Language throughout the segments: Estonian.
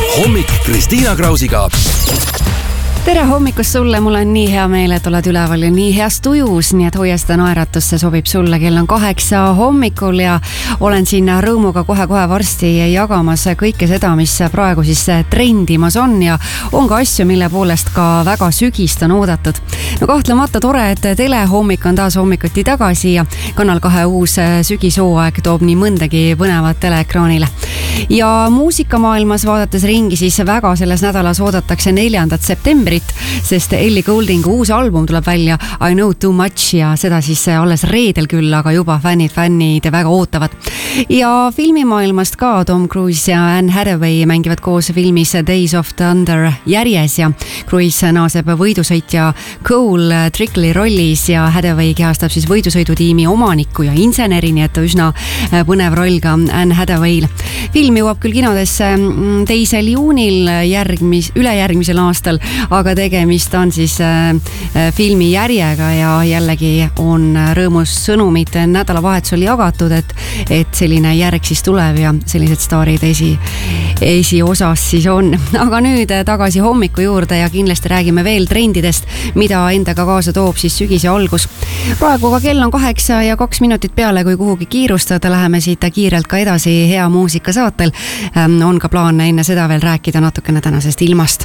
Hommik Kristiina Krausiga. Tere hommikust sulle, mul on nii hea meel, et oled üleval ja nii heas tujus, nii et hoia seda naeratust, see sobib sulle. Kell on 8 hommikul ja olen siin rõõmuga kohe varsti jagamas kõike seda, mis praegu siis trendimas on ja on ka asju, mille poolest ka väga sügist on oodatud. No kahtlemata tore, et telehommik on taas hommikuti tagasi ja Kanal 2 uus sügishooaeg toob nii mõndagi põnevat teleekraanile. Ja muusikamaailmas vaadates ringi, siis väga selles nädalas oodatakse 4. septembrit, sest Ellie Gouldingu uus album tuleb välja I Know Too Much ja seda siis alles reedel küll, aga juba fännid väga ootavad. Ja filmimaailmast ka Tom Cruise ja Anne Hathaway mängivad koos filmis Days of Thunder järjes ja Cruise naaseb võidusõitja Cole Trickley rollis ja Hathaway kehastab siis võidusõidutiimi omaniku ja inseneri, nii et üsna põnev roll ka Anne Hathaway'l. Film jõuab küll kinodesse 2. juunil ülejärgmisel aastal, aga tegemist on siis filmi järjega ja jällegi on rõõmus sõnumid nädalavahetusel jagatud, et selline järg siis tuleb ja sellised staarid esiosas siis on. Aga nüüd tagasi hommiku juurde ja kindlasti räägime veel trendidest, mida endaga kaasa toob siis sügise algus. Praegu ka kell on 8 ja 2 minutit peale, kui kuhugi kiirustada, läheme siit kiirelt ka edasi hea muusika saatel. On ka plaan enne seda veel rääkida natukene tänasest ilmast.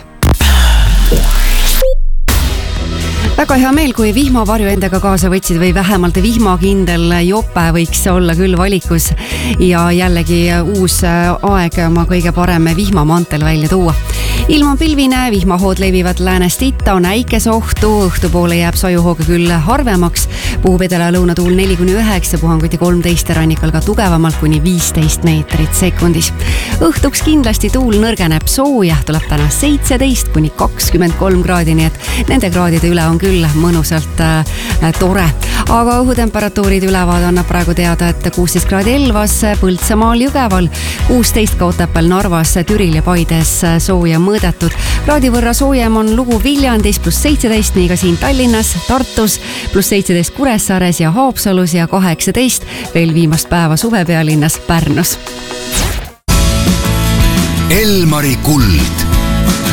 Väga hea meel, kui vihmavarju endaga kaasa võtsid või vähemalt vihmakindel jope võiks olla küll valikus ja jällegi uus aeg oma kõige parem vihmamantel välja tuua. Ilm on pilvine, vihmahood levivad läänest itta, on äikesohtu, õhtupoole jääb sajuhooga küll harvemaks, puhub edela lõunatuul 4-9, puhanguti 13 rannikul ka tugevamalt kuni 15 meetrit sekundis. Õhtuks kindlasti tuul nõrgeneb, sooja tuleb täna 17-23 kraadi, nii et nende kraadide üle on küll mõnusalt tore. Aga õhutemperatuurid ülevaade annab praegu teada, et 16 kraadi Elvas, Põltsamaal, Jõgeval, 16 ka Otepääl, Narvas, Türil ja Paides sooja mõõdetud. Kraadi võrra soojem on lugu Viljandis +17, nii ka siin Tallinnas, Tartus +17 Kuressaares ja Haapsalus ja 18 veel viimast päeva suvepealinnas Pärnus. Elmari kuld.